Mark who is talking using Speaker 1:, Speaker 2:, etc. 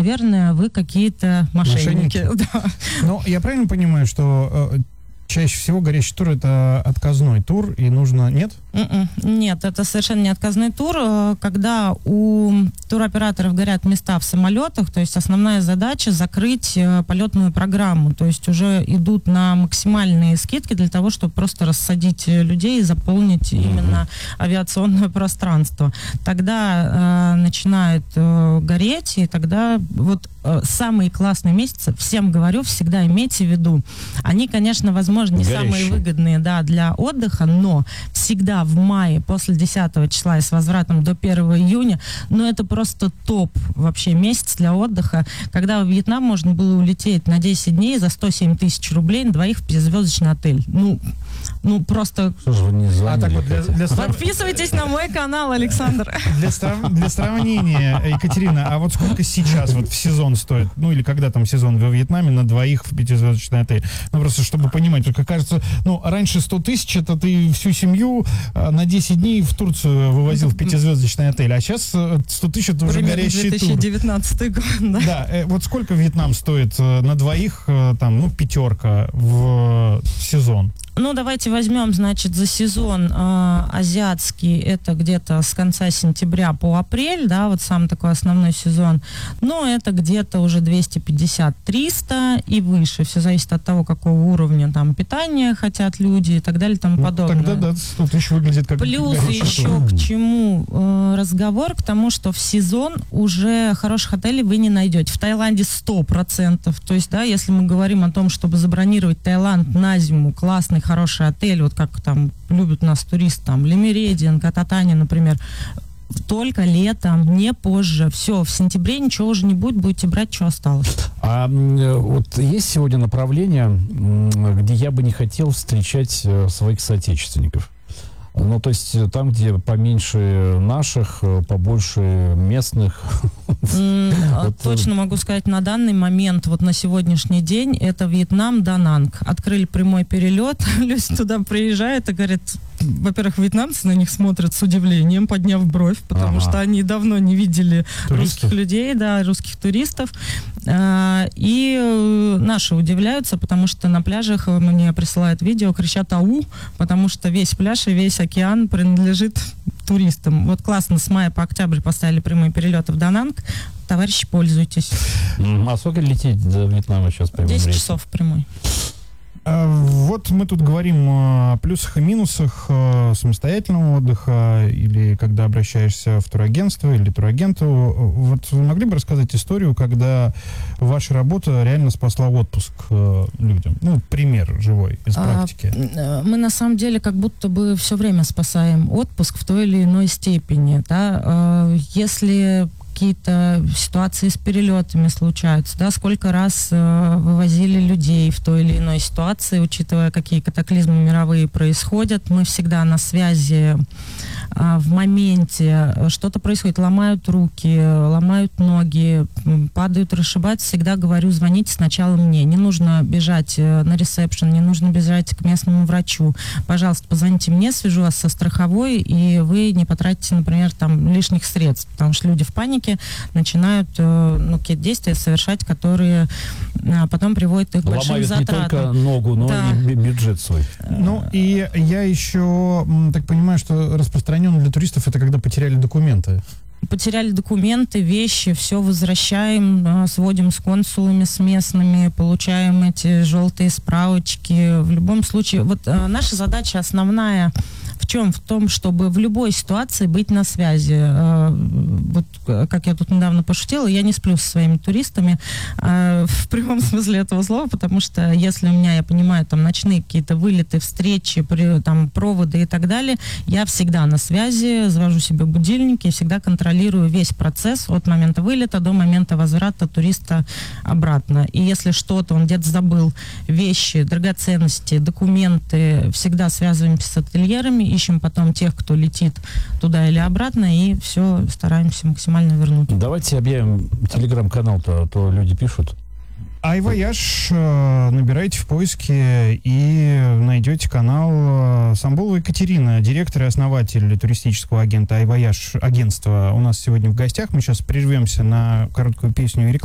Speaker 1: наверное, вы какие-то мошенники. Да.
Speaker 2: Но я правильно понимаю, что чаще всего горящий тур — это отказной тур, и нужно... Нет?
Speaker 1: Нет, это совершенно не отказной тур. Когда у туроператоров горят места в самолетах, то есть основная задача — закрыть полетную программу. То есть уже идут на максимальные скидки для того, чтобы просто рассадить людей и заполнить именно авиационное пространство. Тогда начинает гореть, и тогда вот самые классные месяцы, всем говорю, всегда имейте в виду, они, конечно, возможно, не самые выгодные, да, для отдыха, но всегда в мае, после 10 числа и с возвратом до 1 июня, но это просто топ вообще месяц для отдыха, когда в Вьетнам можно было улететь на 10 дней за 107 тысяч рублей на двоих в 5-звездочный отель. Ну, просто...
Speaker 3: Что же вы не звонили?
Speaker 1: Подписывайтесь на мой канал, Александр.
Speaker 2: Для сравнения, Екатерина, а вот сколько сейчас вот в сезон стоит, ну или когда там сезон во Вьетнаме на двоих в 5-звездочный отель? Ну просто чтобы понимать, только кажется, ну раньше 100 тысяч это ты всю семью на 10 дней в Турцию вывозил в 5-звездочный отель, а сейчас 100 тысяч это уже горящий тур.
Speaker 1: 2019 год, да.
Speaker 2: Да, вот сколько Вьетнам стоит на двоих, там, ну, 5 в сезон?
Speaker 1: Ну, давайте возьмем, значит, за сезон азиатский, это где-то с конца сентября по апрель, да, вот сам такой основной сезон, но это где-то уже 250-300 и выше, все зависит от того, какого уровня там питания хотят люди и так далее и тому подобное.
Speaker 2: Тогда, да, 100 тысяч выглядит как...
Speaker 1: Плюс еще к чему разговор, к тому, что в сезон уже хороших отелей вы не найдете. В Таиланде 100%, то есть, да, если мы говорим о том, чтобы забронировать Таиланд на зиму, классный, хороший отель, вот как там любят у нас туристы, там, Лемередиан, Кататани, например, только летом, не позже. Все, в сентябре ничего уже не будет, будете брать, что осталось.
Speaker 3: А вот есть сегодня направление, где я бы не хотел встречать своих соотечественников? Ну, то есть там, где поменьше наших, побольше местных.
Speaker 1: Точно могу сказать, на данный момент, вот на сегодняшний день, это Вьетнам, Дананг. Открыли прямой перелет, люди туда приезжают и говорят, во-первых, вьетнамцы на них смотрят с удивлением, подняв бровь, потому что они давно не видели русских людей, да, русских туристов. И наши удивляются, потому что на пляжах мне присылают видео, кричат «Ау!», потому что весь пляж и весь океан принадлежит туристам. Вот классно, с мая по октябрь поставили прямые перелеты в Дананг. Товарищи, пользуйтесь.
Speaker 3: А сколько лететь до Вьетнама сейчас?
Speaker 1: 10 часов прямой.
Speaker 2: Вот мы тут говорим о плюсах и минусах самостоятельного отдыха или когда обращаешься в турагентство или турагенту. Вот вы могли бы рассказать историю, когда ваша работа реально спасла отпуск людям? Ну, пример живой из практики.
Speaker 1: Мы на самом деле как будто бы все время спасаем отпуск в той или иной степени. Да? Если какие-то ситуации с перелетами случаются, да, сколько раз вывозили людей в той или иной ситуации, учитывая, какие катаклизмы мировые происходят, мы всегда на связи в моменте, что-то происходит, ломают руки, ломают ноги, падают, расшибаются, всегда говорю, звоните сначала мне, не нужно бежать на ресепшн, не нужно бежать к местному врачу, пожалуйста, позвоните мне, свяжу вас со страховой, и вы не потратите, например, там, лишних средств, потому что люди в панике начинают какие-то действия совершать, которые потом приводят их к большим затратам.
Speaker 3: Ломают не только ногу, но и бюджет свой.
Speaker 2: Ну, и я еще так понимаю, что распространенно для туристов это когда потеряли документы. Потеряли документы, вещи, все возвращаем, сводим с консулами, с местными, получаем эти желтые справочки. В любом случае, вот наша задача основная в чем? В том, чтобы в любой ситуации быть на связи. Вот как я тут недавно пошутила, я не сплю со своими туристами в прямом смысле этого слова, потому что если у меня, я понимаю, там ночные какие-то вылеты, встречи, там проводы и так далее, я всегда на связи, завожу себе будильники и всегда контролирую весь процесс от момента вылета до момента возврата туриста обратно. И если что-то, он где-то забыл, вещи, драгоценности, документы, всегда связываемся с ательерами, ищем потом тех, кто летит туда или обратно, и все стараемся максимально вернуть.
Speaker 3: Давайте объявим телеграм-канал-то, а то люди пишут. iVoyage набирайте в поиске и найдете канал. Самбулова Екатерина, директор и основатель туристического агента iVoyage агентства, у нас сегодня в гостях. Мы сейчас прервемся на короткую песню и рекламу.